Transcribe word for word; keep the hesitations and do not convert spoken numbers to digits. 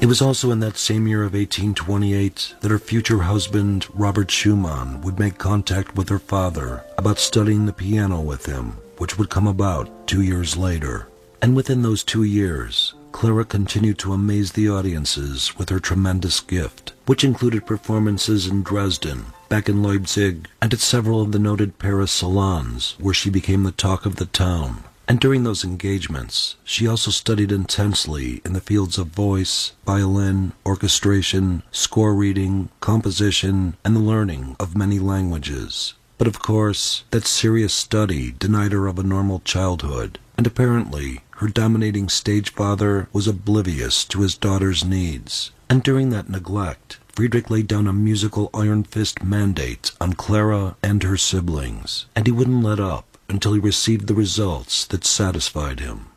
It was also in that same year of eighteen twenty-eight that her future husband, Robert Schumann, would make contact with her father about studying the piano with him, which would come about two years later. And within those two years, Clara continued to amaze the audiences with her tremendous gift, which included performances in Dresden, back in Leipzig, and at several of the noted Paris salons, where she became the talk of the town. And during those engagements, she also studied intensely in the fields of voice, violin, orchestration, score reading, composition, and the learning of many languages. But of course, that serious study denied her of a normal childhood, and apparently her dominating stage father was oblivious to his daughter's needs. And during that neglect, Friedrich laid down a musical iron fist mandate on Clara and her siblings, and he wouldn't let up until he received the results that satisfied him.